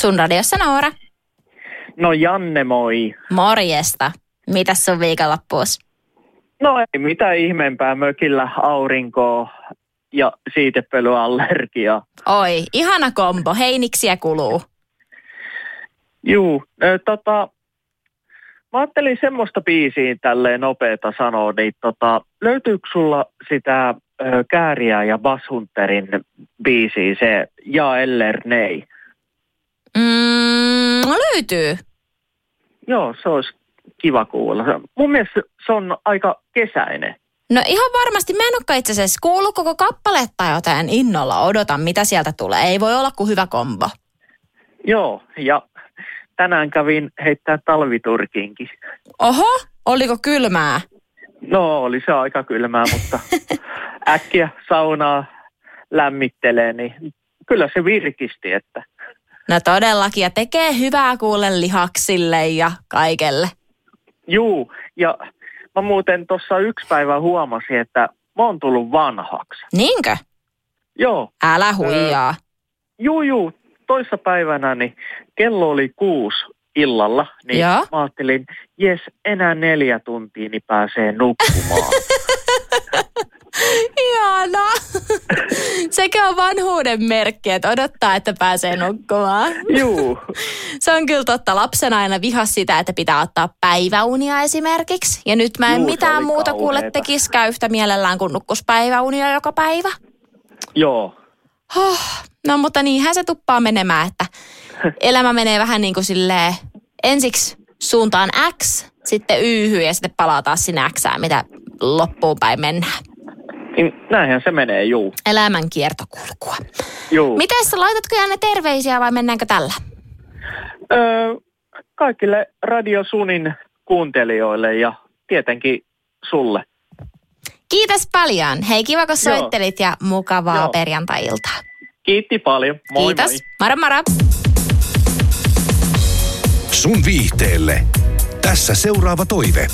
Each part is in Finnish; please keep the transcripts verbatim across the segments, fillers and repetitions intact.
Sun radiossa Noora. No Janne, moi. Morjesta. Mitäs sun viikonloppuus? No ei mitään ihmeempää, mökillä aurinkoa ja siitepölyallergia. Oi, ihana kombo. Heiniksiä kuluu. Juu, ö, tota, mä ajattelin semmoista biisiä tälleen nopeeta sanoa, niin tota, löytyykö sulla sitä ö, Kääriä ja Basshunterin biisiä, se Ja eller nej? Mm, löytyy. Joo, se olisi kiva kuulla. Mun mielestä se on aika kesäinen. No ihan varmasti. Mä en olekaan itse asiassa kuullut koko kappaletta joten innolla odotan, mitä sieltä tulee. Ei voi olla kuin hyvä kombo. Joo, ja tänään kävin heittää talviturkiinkin. Oho, oliko kylmää? No, oli se aika kylmää, mutta äkkiä saunaa lämmittelee, niin kyllä se virkisti, että... No todellakin, ja tekee hyvää kuulle lihaksille ja kaikelle. Juu, ja mä muuten tuossa yksi päivä huomasin, että mä oon tullut vanhaksi. Niinkö? Joo. Älä huijaa. Öö, juu, juu. Toissa päivänä niin kello oli kuusi illalla, niin Joo. mä ajattelin, jes, enää neljä tuntia, niin pääsee nukkumaan. Ihanaa. Sekä on vanhuuden merkki, että odottaa, että pääsee nukkumaan. Juu. Se on kyllä totta. Lapsena aina vihas sitä, että pitää ottaa päiväunia esimerkiksi. Ja nyt mä en Juu, se mitään oli muuta kauheeta. kuule tekiskään yhtä mielellään kuin nukkus päiväunia joka päivä. Joo. Oh, no mutta niinhän se tuppaa menemään, että elämä menee vähän niin kuin silleen ensiksi suuntaan X, sitten Y:hy ja sitten palaa taas sinne Xään, mitä loppuun päin mennään. Niin, näinhän se menee, juu. Elämän kiertokulkua. Juu. Mites, laitatko Janne terveisiä vai mennäänkö tällä? Öö, kaikille Radio Sunin kuuntelijoille ja tietenkin sulle. Kiitos paljon. Hei, kiva kun Joo. soittelit ja mukavaa Joo. perjantai-iltaa. Kiitti paljon. Moi Kiitos. moi. Moro moro. Sun viihteelle. Tässä seuraava toive.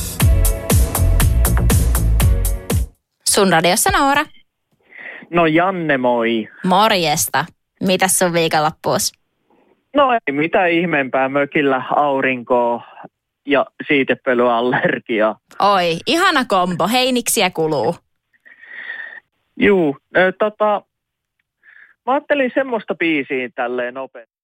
Sun radiossa Noora. No Janne, moi. Morjesta. Mitäs sun viikonloppuus? No ei mitään ihmeempää, mökillä aurinkoa ja siitepölyallergia. Oi, ihana kombo. Heiniksiä kuluu. Juu, ö, tota, mä ajattelin semmoista biisiä tälleen nopeasti.